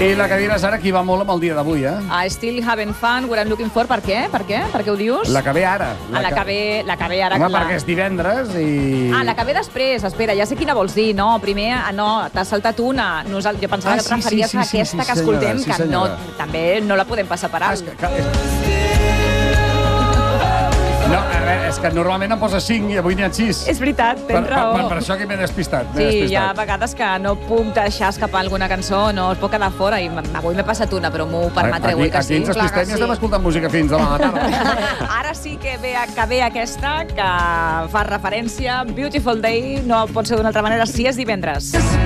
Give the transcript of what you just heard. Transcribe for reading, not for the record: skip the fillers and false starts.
I la que diràs ara, qui va molt amb el dia d'avui, eh? Still having fun, what I'm looking for. Per què? Per què? Per què ho dius? La que ve ara. La que ve ara. Home, perquè és divendres i... La que ve després. Espera, ja sé quina vols dir. No, primer, no, t'has saltat una. Jo pensava que et referies a aquesta que escoltem, que no, també no la podem passar per alt. No, a veure, és que normalment em posa 5 i avui n'hi ha 6. És veritat, tens raó. Per això que m'he despistat. Sí, hi ha vegades que no puc deixar escapar alguna cançó, no es pot quedar fora, i avui m'he passat una, però m'ho permetreu, que sí? Aquí ens despistem i estem escoltant música fins a la tarda. Ara sí que ve aquesta, que fa referència, Beautiful Day, no pot ser d'una altra manera si és divendres.